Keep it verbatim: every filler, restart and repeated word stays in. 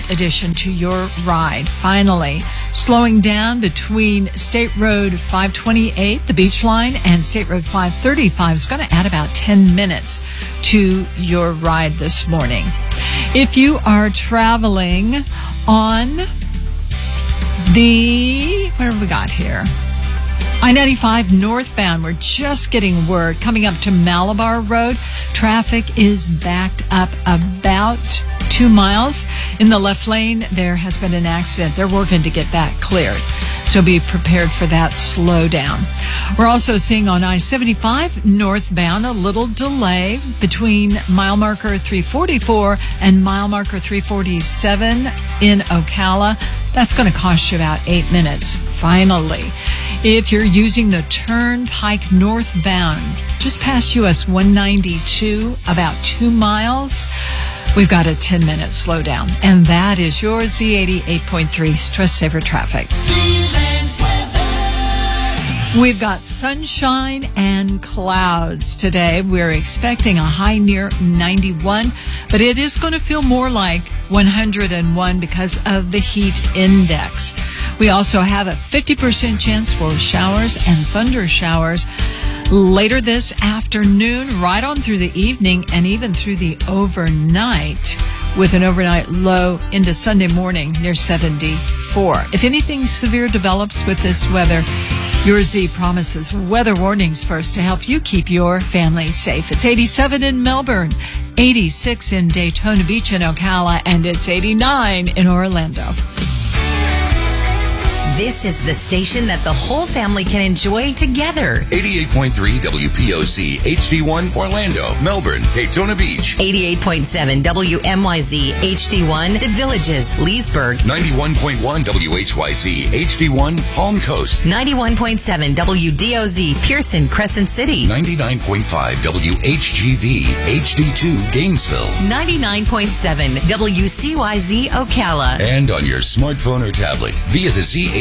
addition to your ride. Finally, slowing down between State Road five twenty-eight, the Beach Line, and State Road five thirty-five is going to add about ten minutes to your ride this morning. If you are traveling on the, what have we got here? I ninety-five northbound, we're just getting word. Coming up to Malabar Road, traffic is backed up about two miles. In the left lane, there has been an accident. They're working to get that cleared. So be prepared for that slowdown. We're also seeing on I seventy-five northbound a little delay between mile marker three forty-four and mile marker three forty-seven in Ocala. That's going to cost you about eight minutes. Finally, if you're using the Turnpike northbound, just past U S one ninety-two, about two miles, we've got a ten-minute slowdown. And that is your Z eighty-eight point three Stress Saver Traffic. We've got sunshine and clouds today. We're expecting a high near ninety-one, but it is going to feel more like one hundred one because of the heat index. We also have a fifty percent chance for showers and thunder showers later this afternoon, right on through the evening and even through the overnight, with an overnight low into Sunday morning near seventy-four. If anything severe develops with this weather, Your Z promises weather warnings first to help you keep your family safe. It's eighty-seven in Melbourne, eighty-six in Daytona Beach and Ocala, and it's eighty-nine in Orlando. This is the station that the whole family can enjoy together. eighty-eight point three W P O C H D one Orlando, Melbourne, Daytona Beach. eighty-eight point seven W M Y Z H D one The Villages, Leesburg. ninety-one point one W H Y Z H D one Palm Coast. ninety-one point seven W D O Z Pearson, Crescent City. ninety-nine point five W H G V H D two Gainesville. ninety-nine point seven W C Y Z Ocala. And on your smartphone or tablet via the Z